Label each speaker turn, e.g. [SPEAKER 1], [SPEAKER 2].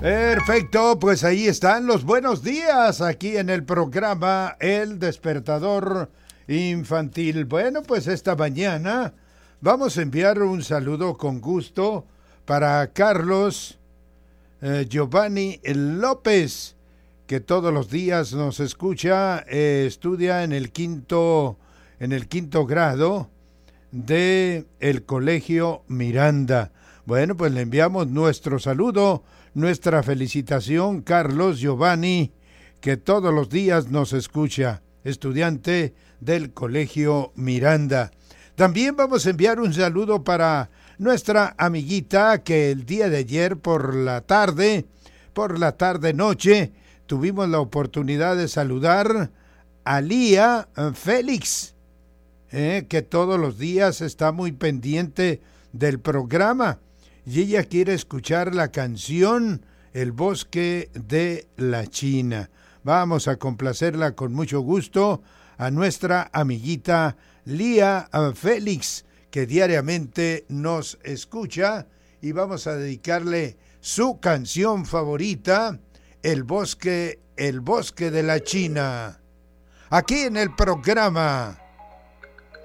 [SPEAKER 1] Perfecto, pues ahí están los buenos días aquí en el programa El Despertador Infantil. Bueno, pues esta mañana vamos a enviar un saludo con gusto para Carlos Giovanni López, que todos los días nos escucha, estudia en el quinto grado de el Colegio Miranda. Bueno, pues le enviamos nuestro saludo, nuestra felicitación, Carlos Giovanni, que todos los días nos escucha, estudiante del Colegio Miranda. También vamos a enviar un saludo para nuestra amiguita que el día de ayer por la tarde noche, tuvimos la oportunidad de saludar a Lía Félix, que todos los días está muy pendiente del programa. Y ella quiere escuchar la canción El Bosque de la China. Vamos a complacerla con mucho gusto a nuestra amiguita Lía Félix, que diariamente nos escucha, y vamos a dedicarle su canción favorita, El Bosque de la China, aquí en el programa